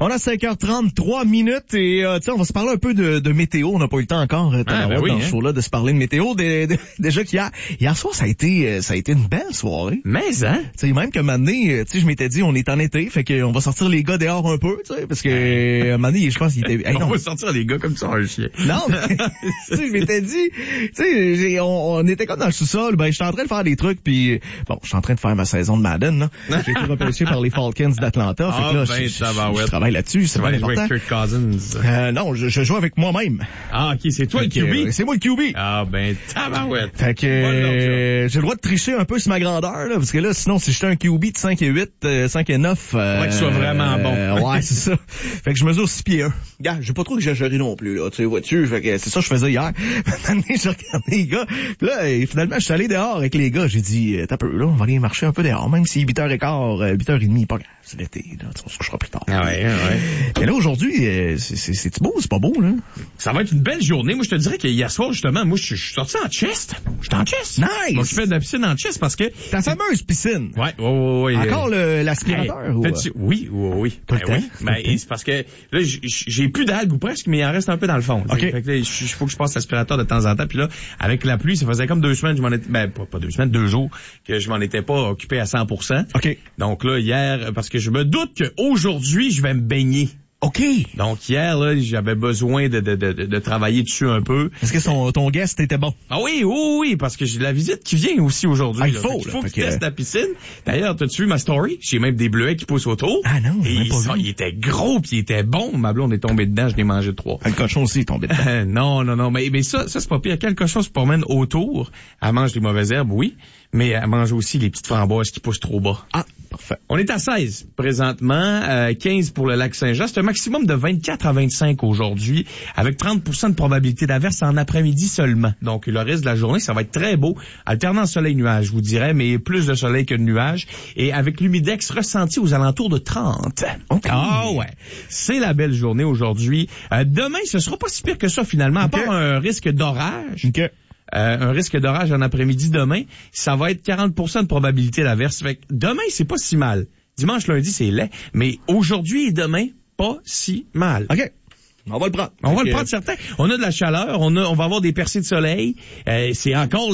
On a 5h33 minutes et on va se parler un peu de météo. On n'a pas eu le temps encore dans ce show-là de se parler de météo. Déjà qu'hier soir, ça a été une belle soirée. Mais, hein? Tu sais, même qu'à un moment donné, je m'étais dit, on est en été, fait qu'on va sortir les gars dehors un peu, tu sais, parce que à un moment donné, je pense qu'il était... on va sortir les gars comme ça, un chien. Non, mais, tu sais, je m'étais dit, tu sais, on était comme dans le sous-sol, j'étais en train de faire des trucs, puis bon, je suis en train de faire ma saison de Madden, là. J'ai été repêché par les Falcons d'Atlanta, fait que là, je travaille là-dessus, c'est vraiment important. Kirk Cousins. Non, je joue avec moi-même. Ah, ok, c'est toi le QB? C'est moi le QB. Ah, tabarouette. Fait que, j'ai le droit de tricher un peu sur ma grandeur, là, parce que là, sinon, si j'étais un QB de 5 et 8, 5 et 9, faudrait qu'il soit vraiment bon. Ouais, c'est ça. Fait que je mesure 6 pieds 1. Gars, j'ai pas trop exagéré non plus, là, tu sais, vois-tu, fait que c'est ça que je faisais hier. Maintenant, je regardais les gars, puis là, finalement, je suis allé dehors avec les gars, j'ai dit, t'as peu, là, on va aller marcher un peu dehors, même si 8h15, 8h30, pas grave, c'est l'été, là, on se couchera plus tard. Ah ouais. Mais là, aujourd'hui, c'est beau, c'est pas beau, là? Ça va être une belle journée. Moi, je te dirais que hier soir, justement, moi, je suis sorti en chest. J'étais en chest. Nice! Moi, je fais de la piscine en chest parce que... Ta fameuse piscine. Ouais. Encore l'aspirateur? Oui. Tout le temps? C'est parce que là, j'ai plus d'algues ou presque, mais il en reste un peu dans le fond. OK. Fait que là, il faut que je passe l'aspirateur de temps en temps. Puis là, avec la pluie, ça faisait comme 2 semaines, je m'en étais... pas 2 semaines, 2 jours, que je m'en étais pas occupé à 100%. OK. Donc là, hier, parce que je me doute qu'aujourd'hui, je vais me baigner. OK. Donc hier, là, j'avais besoin de travailler dessus un peu. Est-ce que ton guest était bon? Ah oui, parce que j'ai la visite qui vient aussi aujourd'hui. Ah, il faut que tu testes la piscine. D'ailleurs, t'as-tu vu ma story? J'ai même des bleuets qui poussent autour. Ah non, et il était gros puis il était bon. Ma blonde est tombée dedans, je l'ai mangé 3. Le cochon aussi est tombé dedans. Non, mais ça c'est pas pire. Quand le cochon se promène autour, elle mange les mauvaises herbes, oui, mais elle mange aussi les petites framboises qui poussent trop bas. Ah, parfait. On est à 16 présentement, 15 pour le lac Saint-Jean. C'est un maximum de 24 à 25 aujourd'hui, avec 30% de probabilité d'averse en après-midi seulement. Donc, le reste de la journée, ça va être très beau. Alternant soleil-nuage, je vous dirais, mais plus de soleil que de nuages. Et avec l'humidex ressenti aux alentours de 30. Okay. Ah ouais. C'est la belle journée aujourd'hui. Demain, ce sera pas si pire que ça finalement, à part un risque d'orage. OK. Un risque d'orage en après-midi demain, ça va être 40% de probabilité d'averse. Fait que demain, c'est pas si mal. Dimanche, lundi, c'est laid. Mais aujourd'hui et demain, pas si mal. OK. On va le prendre. On va le prendre, certain. On a de la chaleur, on va avoir des percées de soleil. C'est encore